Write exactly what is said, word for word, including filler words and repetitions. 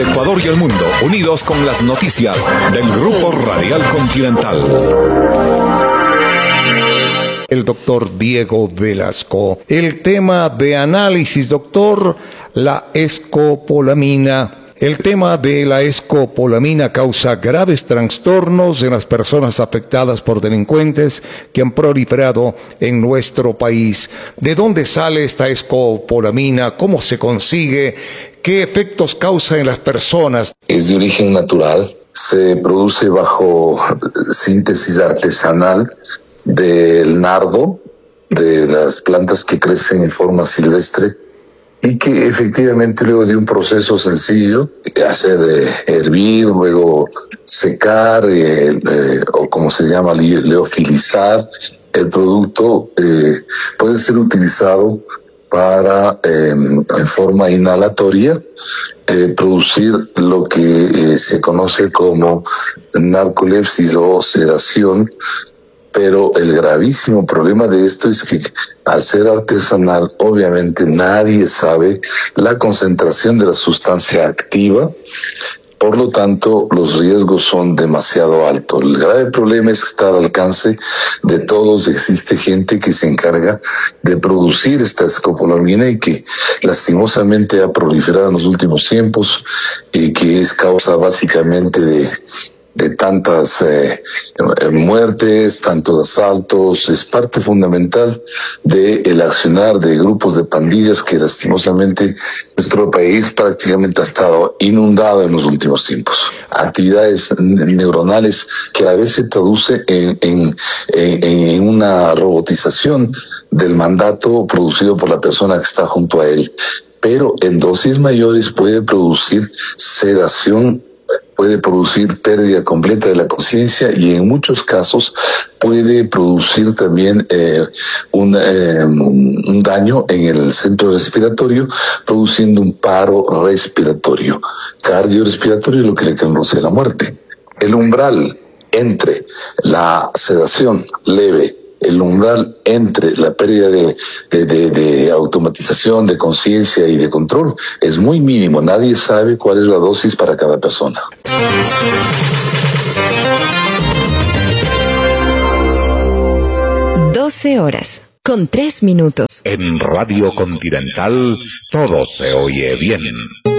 Ecuador y el mundo, unidos con las noticias del Grupo Radial Continental. El doctor Diego Velasco. El tema de análisis, doctor, la escopolamina. El tema de la escopolamina causa graves trastornos en las personas afectadas por delincuentes que han proliferado en nuestro país. ¿De dónde sale esta escopolamina? ¿Cómo se consigue? ¿Qué efectos causa en las personas? Es de origen natural, se produce bajo síntesis artesanal del nardo, de las plantas que crecen en forma silvestre, y que efectivamente luego de un proceso sencillo, hacer eh, hervir, luego secar, eh, eh, o como se llama, leofilizar el producto, eh, puede ser utilizado para, eh, en forma inhalatoria, eh, producir lo que eh, se conoce como narcolepsis o sedación. Pero el gravísimo problema de esto es que al ser artesanal, obviamente nadie sabe la concentración de la sustancia activa, por lo tanto los riesgos son demasiado altos. El grave problema es que está al alcance de todos, existe gente que se encarga de producir esta escopolamina y que lastimosamente ha proliferado en los últimos tiempos y que es causa básicamente de de tantas eh, muertes, tantos asaltos, es parte fundamental del accionar de grupos de pandillas que lastimosamente nuestro país prácticamente ha estado inundado en los últimos tiempos. Actividades neuronales que a veces se traduce en, en, en, en una robotización del mandato producido por la persona que está junto a él. Pero en dosis mayores puede producir sedación, puede producir pérdida completa de la conciencia y en muchos casos puede producir también eh, un, eh, un daño en el centro respiratorio, produciendo un paro respiratorio, cardiorrespiratorio, lo que le conoce la muerte. El umbral entre la sedación leve, el umbral entre la pérdida de, de, de, de automatización, de conciencia y de control es muy mínimo. Nadie sabe cuál es la dosis para cada persona. doce horas, con tres minutos. En Radio Continental, todo se oye bien.